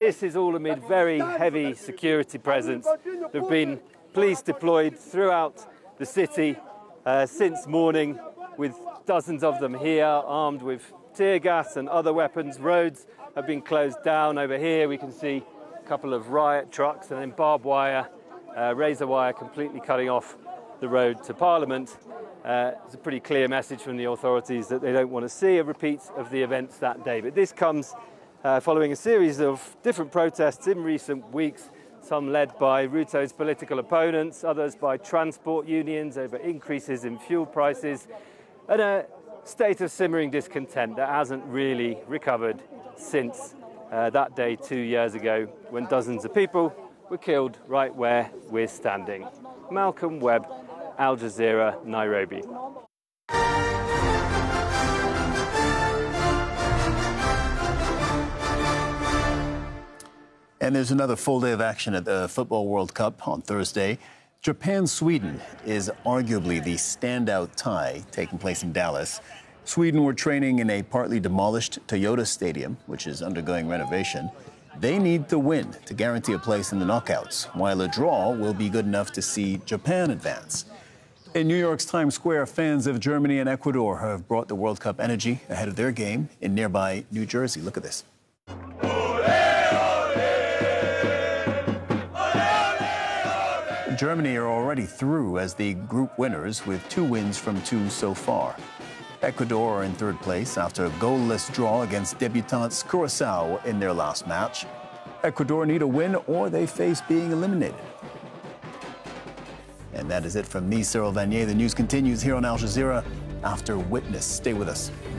this is all amid very heavy security presence. There have been police deployed throughout the city since morning, with dozens of them here armed with tear gas and other weapons. Roads have been closed down. Over here we can see a couple of riot trucks and then barbed wire, razor wire completely cutting off the road to Parliament. It's a pretty clear message from the authorities that they don't want to see a repeat of the events that day. But this comes following a series of different protests in recent weeks, some led by Ruto's political opponents, others by transport unions over increases in fuel prices, and a state of simmering discontent that hasn't really recovered since that day 2 years ago when dozens of people were killed right where we're standing. Malcolm Webb, Al Jazeera, Nairobi. And there's another full day of action at the Football World Cup on Thursday. Japan-Sweden is arguably the standout tie taking place in Dallas. Sweden were training in a partly demolished Toyota Stadium, which is undergoing renovation. They need to win to guarantee a place in the knockouts, while a draw will be good enough to see Japan advance. In New York's Times Square, fans of Germany and Ecuador have brought the World Cup energy ahead of their game in nearby New Jersey. Look at this. Germany are already through as the group winners with 2 wins from 2 so far. Ecuador are in 3rd place after a goalless draw against debutants Curaçao in their last match. Ecuador need a win or they face being eliminated. And that is it from me, Cyril Vanier. The news continues here on Al Jazeera after Witness. Stay with us.